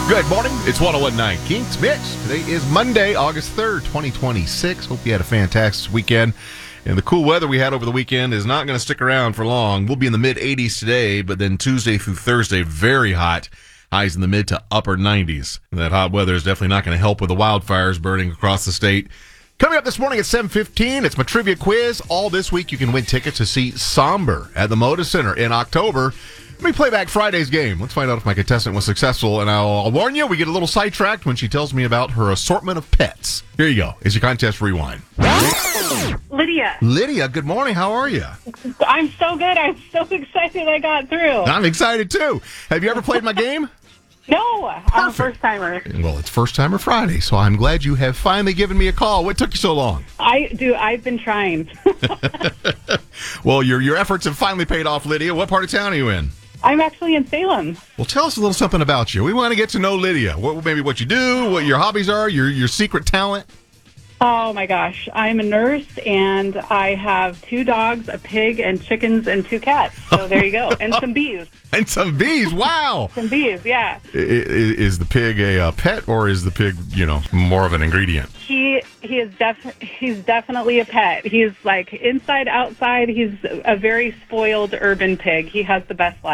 Good morning. It's 101.9 Kinks Mix. Today is Monday, August 3rd, 2026. Hope you had a fantastic weekend. And the cool weather we had over the weekend is not going to stick around for long. We'll be in the mid-80s today, but then Tuesday through Thursday, very hot. Highs in the mid to upper 90s. And that hot weather is definitely not going to help with the wildfires burning across the state. Coming up this morning at 7:15, it's my trivia quiz. All this week you can win tickets to see Somber at the Moda Center in October. Let me play back Friday's game. Let's find out if my contestant was successful. And I'll warn you, we get a little sidetracked when she tells me about her assortment of pets. Here you go. Is your contest rewind. Lydia. Lydia, good morning. How are you? I'm so good. I'm so excited I got through. I'm excited, too. Have you ever played my game? No, I'm a first timer. Well, it's First Timer Friday, so I'm glad you have finally given me a call. What took you so long? I've been trying. Well, your efforts have finally paid off, Lydia. What part of town are you in? I'm actually in Salem. Well, tell us a little something about you. We want to get to know Lydia. Maybe what you do, what your hobbies are, your secret talent. Oh, my gosh. I'm a nurse, and I have 2 dogs, a pig, and chickens, and 2 cats. So there you go. And some bees. And some bees. Wow. Some bees, yeah. Is the pig a pet, or is the pig, more of an ingredient? He's definitely a pet. He's like inside, outside. He's a very spoiled urban pig. He has the best life.